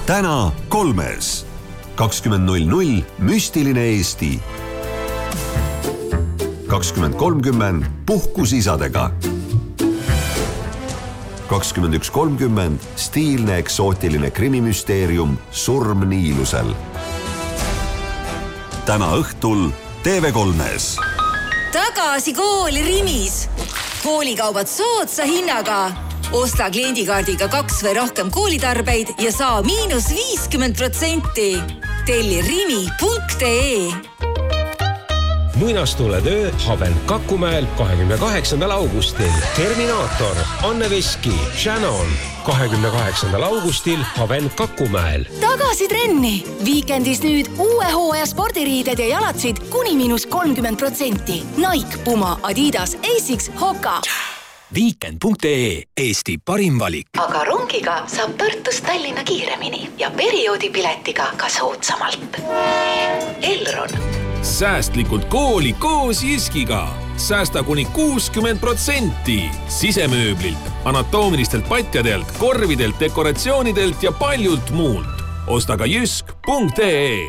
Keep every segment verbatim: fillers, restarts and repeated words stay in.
täna kolmes. kakskümmend null null müstiline Eesti. kakskümmend kolmkümmend puhkusisadega. kakskümmend üks kolmkümmend stiilne eksootiline krimimüsteerium Surm Niilusel. Täna õhtul T V kolmes. Tagasi kooli Rimis. Koolikaubad soodsa hinnaga. Osta kliendikaardiga kaks või rohkem koolitarbeid ja saa miinus viiskümmend protsenti. Telli rimi punkt ee. Muinastule töö Haven Kakumäel kahekümne kaheksandal augustil. Terminaator, Anne Veski, Shannon. kahekümne kaheksandal augustil Haven Kakumäel. Tagasi trenni. Viikendis nüüd uue hooaja spordiriided ja jalatsid kuni miinus kolmkümmend protsenti. Nike, Puma, Adidas, Asics, Hoka. Weekend punkt ee. Eesti parim valik. Aga rongiga saab Tartust Tallinna kiiremini ja perioodipiletiga ka soodsamalt. Elron. Säästlikult kooli koos Jiskiga. Säästa kuni kuuskümmend protsenti. Sisemööblilt, anatoomilistelt patjadelt, korvidelt, dekoratsioonidelt ja paljult muult. Osta ka jysk punkt ee.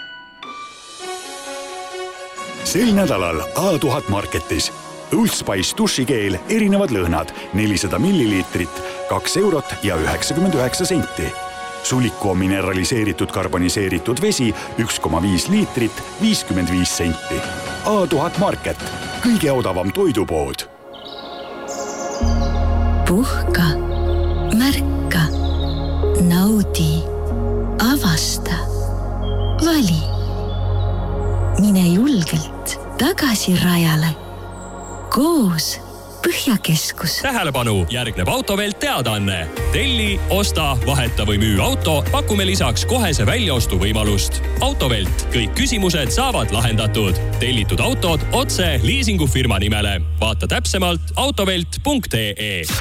Sel nädalal A tuhat Marketis. Old Spice dušikeel erinevad lõhnad, nelisada milliliitrit, kaks eurot ja üheksakümmend üheksa senti. Suliku on mineraliseeritud karboniseeritud vesi, üks koma viis liitrit, viiskümmend viis senti. A tuhat Market, kõige odavam toidupood. Puhka, märka, naudi, avasta, vali. Mine julgelt tagasi rajale. Koos Põhjakeskus. Tähelepanu, järgneb Autovelt teadaanne. Telli, osta, vaheta või müü auto, pakume lisaks kohese väljaostu võimalust. Autovelt, kõik küsimused saavad lahendatud. Tellitud autod otse liisingufirma nimele. Vaata täpsemalt autovelt punkt ee.